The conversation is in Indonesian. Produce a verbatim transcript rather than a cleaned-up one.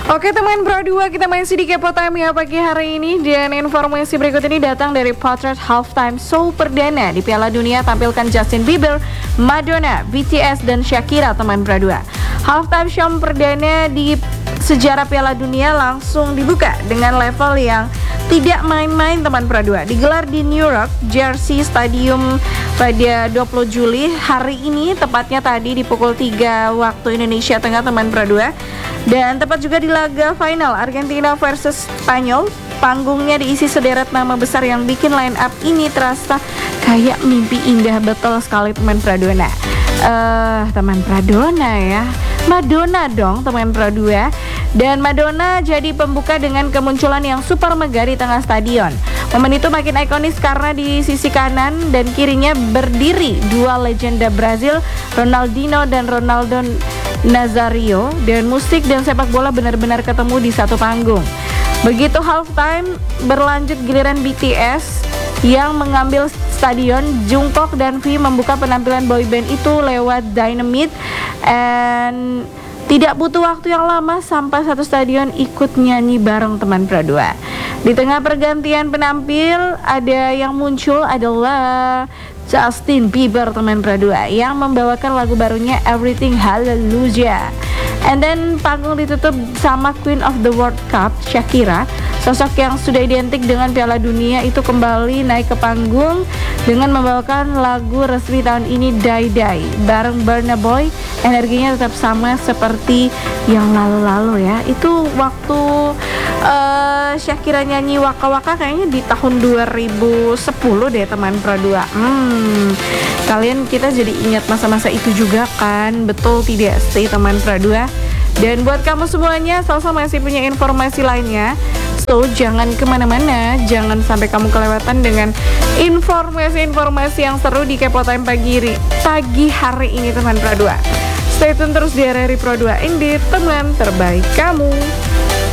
Oke teman Pro dua, kita masih di Kepo Time ya pagi hari ini. Dan informasi berikut ini datang dari Potret Halftime Show perdana di Piala Dunia. Tampilkan Justin Bieber, Madonna, B T S, dan Shakira teman Pro dua. Halftime Show perdana di sejarah Piala Dunia langsung dibuka dengan level yang tidak main-main teman Pro dua. Digelar di New York Jersey Stadium pada dua puluh Juli hari ini, tepatnya tadi di pukul tiga waktu Indonesia Tengah teman Pro dua. Dan tepat juga di laga final Argentina versus Spanyol. Panggungnya diisi sederet nama besar yang bikin line up ini terasa kayak mimpi indah betul sekali teman Pro dua. Nah, uh, teman Pradona ya, Madonna dong teman Pro dua. Dan Madonna jadi pembuka dengan kemunculan yang super mega di tengah stadion. Momen itu makin ikonis karena di sisi kanan dan kirinya berdiri dua legenda Brazil, Ronaldinho dan Ronaldo Nazario, dan musik dan sepak bola benar-benar ketemu di satu panggung. Begitu halftime berlanjut, giliran B T S yang mengambil stadion. Jungkook dan V membuka penampilan boyband itu lewat Dynamite, and tidak butuh waktu yang lama sampai satu stadion ikut nyanyi bareng teman Pro dua. Di tengah pergantian penampil, ada yang muncul adalah Justin Bieber teman Pro dua yang membawakan lagu barunya Everything Hallelujah. And then panggung ditutup sama Queen of the World Cup, Shakira. Sosok yang sudah identik dengan Piala Dunia itu kembali naik ke panggung dengan membawakan lagu resmi tahun ini, Die Die, bareng Burna Boy. Energinya tetap sama seperti yang lalu-lalu ya. Itu waktu uh, Shakira nyanyi Waka Waka kayaknya di tahun dua ribu sepuluh deh teman Pro dua. Hmm, kalian kita jadi ingat masa-masa itu juga kan? Betul tidak sih teman Pro dua? Dan buat kamu semuanya, Salsa masih punya informasi lainnya. So, jangan kemana-mana, jangan sampai kamu kelewatan dengan informasi-informasi yang seru di Kepo Time pagi, pagi hari ini teman Pro dua. Stay tune terus di R R I Pro dua Indie, teman terbaik kamu.